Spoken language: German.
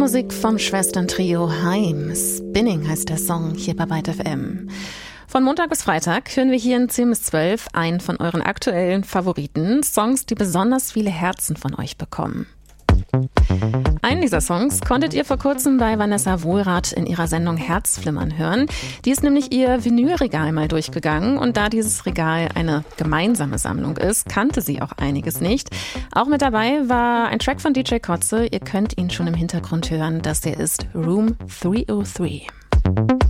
Musik vom Schwestern-Trio Haim. Spinning heißt der Song hier bei Byte FM. Von Montag bis Freitag hören wir hier in 10 bis 12 einen von euren aktuellen Favoriten, Songs, die besonders viele Herzen von euch bekommen. Einen dieser Songs konntet ihr vor kurzem bei Vanessa Wohlrath in ihrer Sendung Herzflimmern hören. Die ist nämlich ihr Vinylregal mal durchgegangen und da dieses Regal eine gemeinsame Sammlung ist, kannte sie auch einiges nicht. Auch mit dabei war ein Track von DJ Kotze. Ihr könnt ihn schon im Hintergrund hören. Das hier ist Room 303.